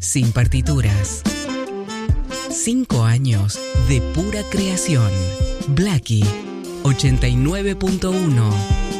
sin partituras. 5 años de pura creación. Blackie 89.1